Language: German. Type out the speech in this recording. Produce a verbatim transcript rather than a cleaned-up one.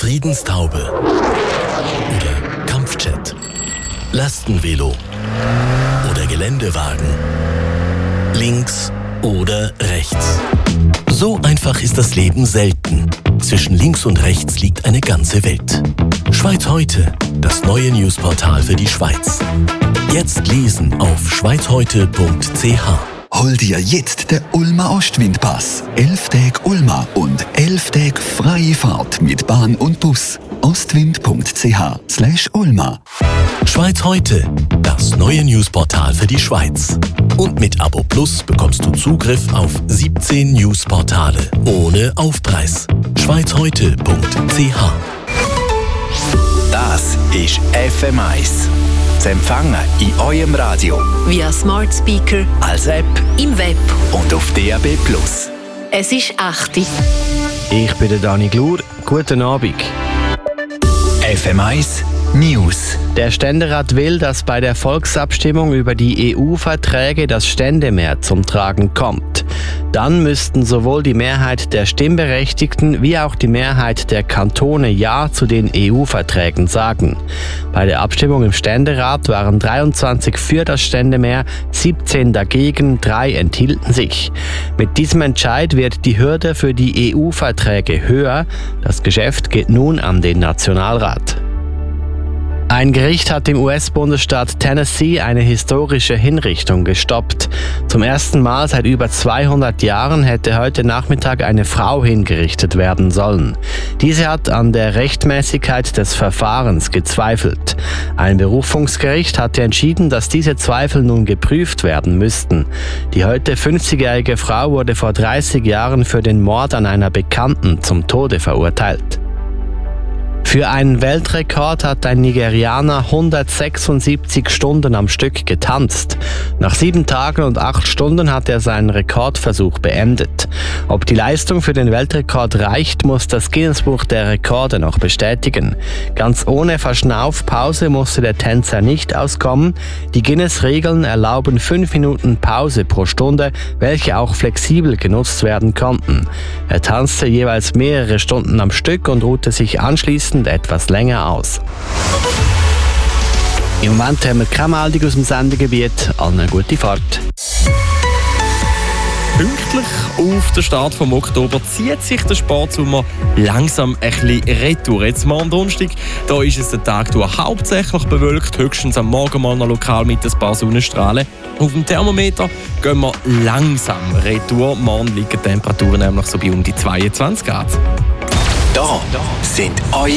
Friedenstaube oder Kampfjet, Lastenvelo oder Geländewagen, links oder rechts. So einfach ist das Leben selten. Zwischen links und rechts liegt eine ganze Welt. Schweiz heute, das neue Newsportal für die Schweiz. Jetzt lesen auf schweizheute punkt c h. Hol dir jetzt den Ulma Ostwindpass. Elf Tage Ulma und elf Tage freie Fahrt mit Bahn und Bus. ostwind punkt c h slash Ulma. Schweiz heute, das neue Newsportal für die Schweiz. Und mit Abo Plus bekommst du Zugriff auf siebzehn Newsportale ohne Aufpreis. schweizheute punkt c h. Das ist F M eins. Zu empfangen in eurem Radio, via Smart Speaker, als App, im Web und auf D A B plus. Es ist acht Uhr. Ich bin der Dani Glur. Guten Abend. F M eins News. Der Ständerat will, dass bei der Volksabstimmung über die E U-Verträge das Ständemehr zum Tragen kommt. Dann müssten sowohl die Mehrheit der Stimmberechtigten wie auch die Mehrheit der Kantone Ja zu den E U-Verträgen sagen. Bei der Abstimmung im Ständerat waren dreiundzwanzig für das Ständemehr, siebzehn dagegen, drei enthielten sich. Mit diesem Entscheid wird die Hürde für die E U-Verträge höher. Das Geschäft geht nun an den Nationalrat. Ein Gericht hat im U S-Bundesstaat Tennessee eine historische Hinrichtung gestoppt. Zum ersten Mal seit über zweihundert Jahren hätte heute Nachmittag eine Frau hingerichtet werden sollen. Diese hat an der Rechtmäßigkeit des Verfahrens gezweifelt. Ein Berufungsgericht hatte entschieden, dass diese Zweifel nun geprüft werden müssten. Die heute fünfzigjährige Frau wurde vor dreißig Jahren für den Mord an einer Bekannten zum Tode verurteilt. Für einen Weltrekord hat ein Nigerianer hundertsechsundsiebzig Stunden am Stück getanzt. Nach sieben Tagen und acht Stunden hat er seinen Rekordversuch beendet. Ob die Leistung für den Weltrekord reicht, muss das Guinness-Buch der Rekorde noch bestätigen. Ganz ohne Verschnaufpause musste der Tänzer nicht auskommen. Die Guinness-Regeln erlauben fünf Minuten Pause pro Stunde, welche auch flexibel genutzt werden konnten. Er tanzte jeweils mehrere Stunden am Stück und ruhte sich anschließend etwas länger aus. Im Moment haben wir keine Meldung aus dem Sendegebiet. Allen eine gute Fahrt. Pünktlich auf den Start vom Oktober zieht sich der Sportsommer langsam ein bisschen retour. Jetzt mal am Donnerstag, da ist es der Tag durch hauptsächlich bewölkt, höchstens am Morgen mal noch lokal mit ein paar Sonnenstrahlen. Auf dem Thermometer gehen wir langsam retour. Morgen liegen die Temperaturen nämlich so bei um die zweiundzwanzig Grad. Da sind eure